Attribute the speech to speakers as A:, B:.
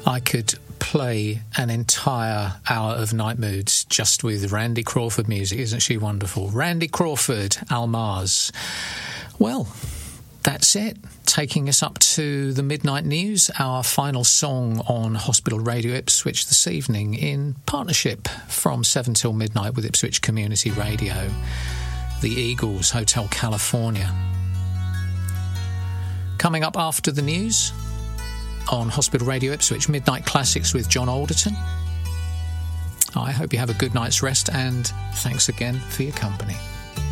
A: I could play an entire hour of Night Moods just with Randy Crawford music. Isn't she wonderful? Randy Crawford, Almaz. Well, that's it. Taking us up to the midnight news, our final song on Hospital Radio Ipswich this evening in partnership from 7 till midnight with Ipswich Community Radio, the Eagles, Hotel California. Coming up after the news on Hospital Radio Ipswich, Midnight Classics with John Alderton. I hope you have a good night's rest, and thanks again for your company.